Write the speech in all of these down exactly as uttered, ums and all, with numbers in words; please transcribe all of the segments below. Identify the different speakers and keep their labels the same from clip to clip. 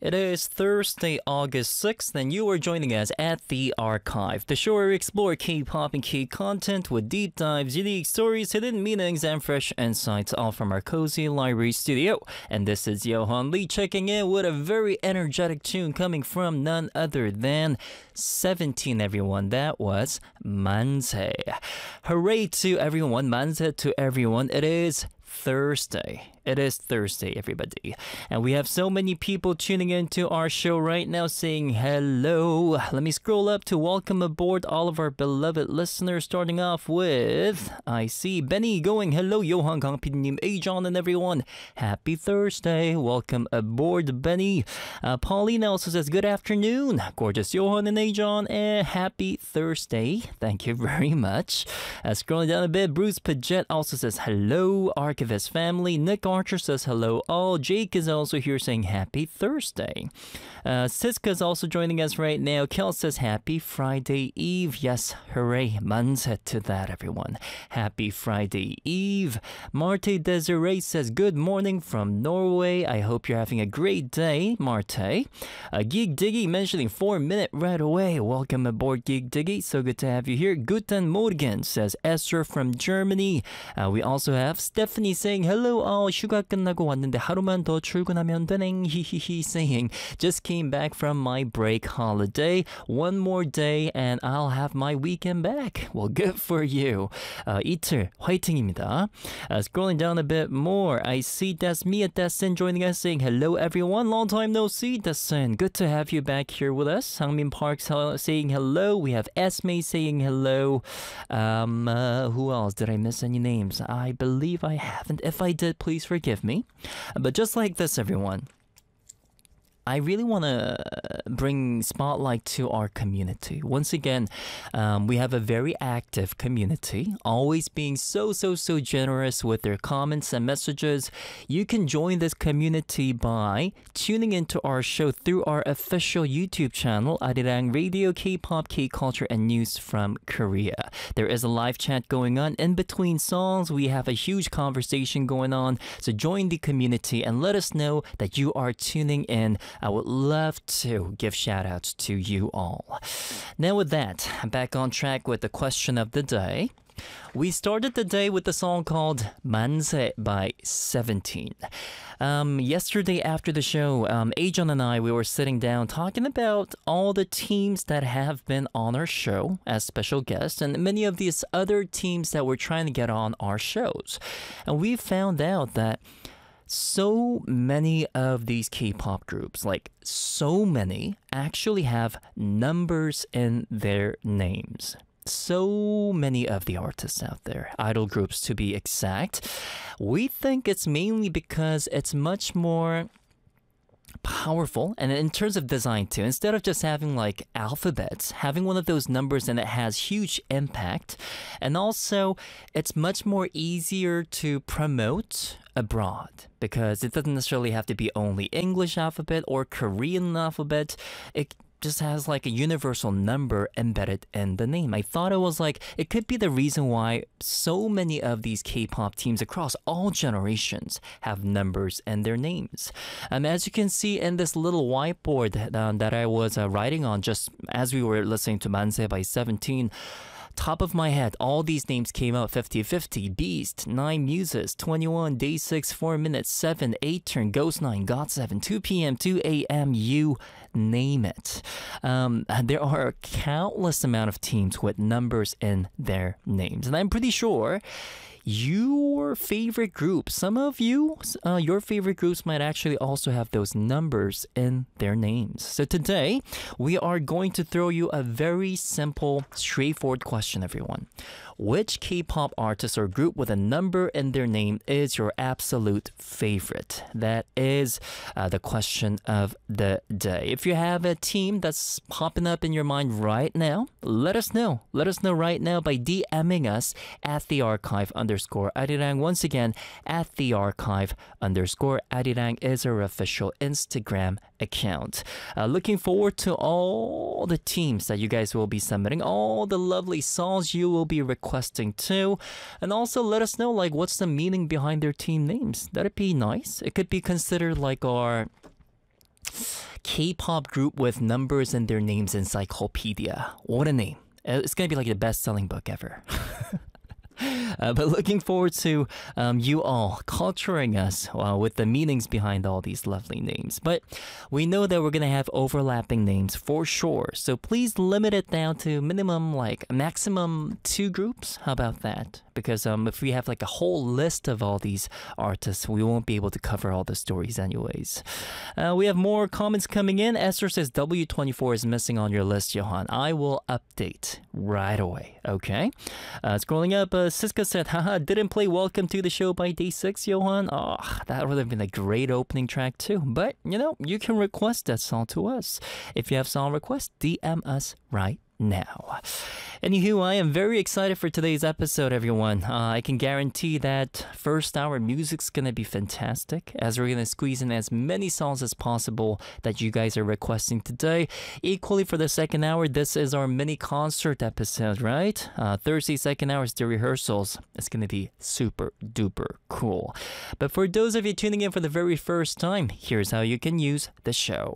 Speaker 1: It is Thursday, August sixth, and you are joining us at The Archive, the show where we explore K-pop and K-content with deep dives, unique stories, hidden meanings, and fresh insights, all from our cozy library studio. And this is Johan Lee checking in with a very energetic tune coming from none other than seventeen, everyone. That was Manse. Hooray to everyone, Manse to everyone. It is Thursday. It is Thursday, everybody. And we have so many people tuning into our show right now saying hello. Let me scroll up to welcome aboard all of our beloved listeners, starting off with, I see Benny going, hello, Johan, Kang Pinim, Ajon, and everyone. Happy Thursday. Welcome aboard, Benny. Uh, Paulina also says, good afternoon. Gorgeous Johan and Ajon, and happy Thursday. Thank you very much. Uh, scrolling down a bit, Bruce Paget also says, hello, Archivist family. Nick Archer says hello all. Jake is also here saying happy Thursday. Uh, Siska is also joining us right now. Kel says happy Friday Eve. Yes, hooray. Manse to that, everyone. Happy Friday Eve. Marte Desiree says good morning from Norway. I hope you're having a great day, Marte. Uh, Geek Diggy mentioning four minute right away. Welcome aboard, Geek Diggy. So good to have you here. Guten Morgen says Esther from Germany. Uh, we also have Stephanie saying hello all. 휴가 끝나고 왔는데 하루만 더 출근하면 되네. 히히히 saying just came back from my break holiday. One more day and I'll have my weekend back. Well, good for you. Uh, 이틀 화이팅입니다. Uh, scrolling down a bit more, I see Desmia Desin joining us saying hello everyone. Long time no see, Desin. Good to have you back here with us. Sangmin Park saying hello. We have Esme saying hello. Um, uh, who else? Did I miss any names? I believe I haven't. If I did, please forgive me. But just like this, everyone, I really want to bring spotlight to our community. Once again, um, we have a very active community, always being so, so, so generous with their comments and messages. You can join this community by tuning into our show through our official YouTube channel, Arirang Radio, K-pop, K-culture, and news from Korea. There is a live chat going on. In between songs, we have a huge conversation going on. So join the community and let us know that you are tuning in. I would love to give shout outs to you all. Now with that, I'm back on track with the question of the day. We started the day with the song called Manse by seventeen. Um, yesterday after the show, um, Ajon and I, we were sitting down talking about all the teams that have been on our show as special guests and many of these other teams that we're trying to get on our shows. And we found out that so many of these K-pop groups, like so many, actually have numbers in their names. So many of the artists out there, idol groups to be exact. We think it's mainly because it's much more powerful, and in terms of design too, instead of just having like alphabets, having one of those numbers, and it has huge impact. And also it's much more easier to promote abroad because it doesn't necessarily have to be only English alphabet or Korean alphabet. It just has like a universal number embedded in the name. I thought it was like, it could be the reason why so many of these K-pop teams across all generations have numbers in their names. Um, as you can see in this little whiteboard that, um, that I was uh, writing on just as we were listening to Manse by seventeen, top of my head, all these names came out fifty fifty. Beast, Nine Muses, twenty-one, Day six, four minutes, seven, eight Turn, Ghost nine, got seven, two p.m., two a.m., you name it. Um, there are a countless amount of teams with numbers in their names. And I'm pretty sure your favorite group, some of you, uh, your favorite groups might actually also have those numbers in their names. So today, we are going to throw you a very simple, straightforward question, everyone. Which K-pop artist or group with a number in their name is your absolute favorite? That is uh, the question of the day. If you have a team that's popping up in your mind right now, let us know. Let us know right now by DMing us at the archive underscore Arirang. Once again, at the archive underscore Arirang is our official Instagram account. Uh, looking forward to all the teams that you guys will be submitting, all the lovely songs you will be requesting too, and also let us know like what's the meaning behind their team names. That'd be nice. It could be considered like our K-pop group with numbers in their names encyclopedia. What a name. It's going to be like the best-selling book ever. Uh, but looking forward to um, you all culturing us uh, with the meanings behind all these lovely names. But we know that we're going to have overlapping names for sure. So please limit it down to minimum, like maximum two groups. How about that? Because um, if we have like a whole list of all these artists, we won't be able to cover all the stories anyways. Uh, we have more comments coming in. Esther says W twenty-four is missing on your list, Johan. I will update right away. Okay. Uh, scrolling up, uh, Siska said, haha, didn't play Welcome to the Show by Day six, Johan. Oh, that would have been a great opening track too. But, you know, you can request that song to us. If you have song requests, D M us right now. Anywho, I am very excited for today's episode, everyone. Uh, I can guarantee that first hour music's gonna be fantastic, as we're gonna squeeze in as many songs as possible that you guys are requesting today. Equally for the second hour, this is our mini concert episode, right? Uh, Thursday second hour is the rehearsals. It's gonna be super duper cool. But for those of you tuning in for the very first time, here's how you can use the show.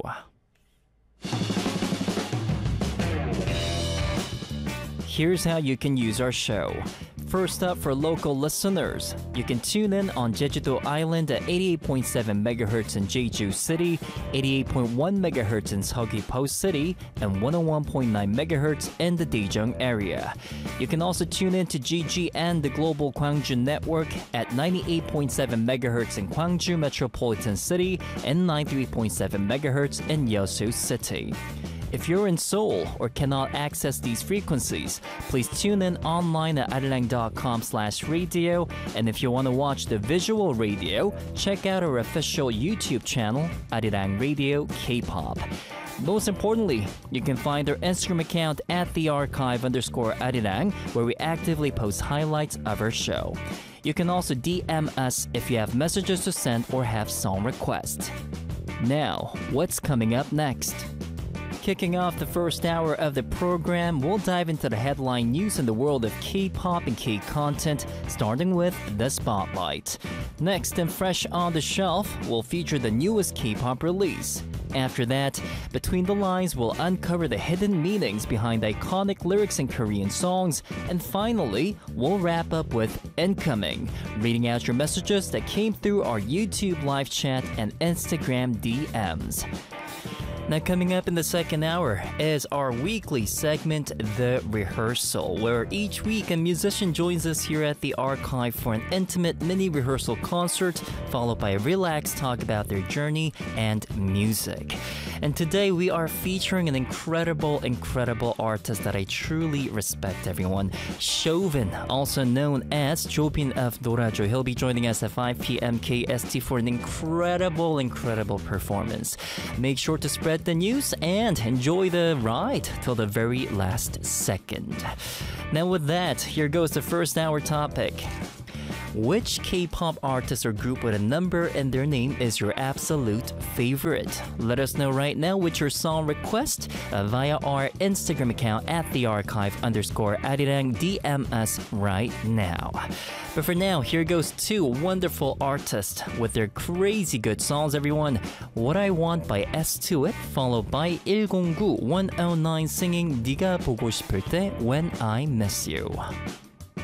Speaker 1: Here's how you can use our show. First up, for local listeners, you can tune in on Jeju-do Island at eighty-eight point seven megahertz in Jeju City, eighty-eight point one megahertz in Seogwi Post City, and one oh one point nine megahertz in the Daejeong area. You can also tune in to G G N, the Global Gwangju Network, at ninety-eight point seven megahertz in Gwangju Metropolitan City and ninety-three point seven megahertz in Yeosu City. If you're in Seoul or cannot access these frequencies, please tune in online at arirang dot com slash radio. And if you want to watch the visual radio, check out our official YouTube channel, Arirang Radio K-pop. Most importantly, you can find our Instagram account at the archive underscore Arirang, where we actively post highlights of our show. You can also D M us if you have messages to send or have song requests. Now, what's coming up next? Kicking off the first hour of the program, we'll dive into the headline news in the world of K-pop and K-content, starting with the Spotlight. Next, and fresh on the shelf, we'll feature the newest K-pop release. After that, Between the Lines will uncover the hidden meanings behind iconic lyrics in Korean songs. And finally, we'll wrap up with Incoming, reading out your messages that came through our YouTube live chat and Instagram D Ms. Now, coming up in the second hour is our weekly segment, The Rehearsal, where each week a musician joins us here at the archive for an intimate mini rehearsal concert, followed by a relaxed talk about their journey and music. And today we are featuring an incredible, incredible artist that I truly respect, everyone. Chauvin, also known as Jobin of Dorajo. He'll be joining us at five p.m. K S T for an incredible, incredible performance. Make sure to spread the news and enjoy the ride till the very last second. Now with that, here goes the first hour topic. Which K-pop artist or group with a number in their name is your absolute favorite? Let us know right now with your song request uh, via our Instagram account at the archive underscore Arirang. D M us right now. But for now, here goes two wonderful artists with their crazy good songs, everyone. What I Want by S two it, followed by one oh nine one oh nine singing 네가 보고 싶을 때 When I Miss You.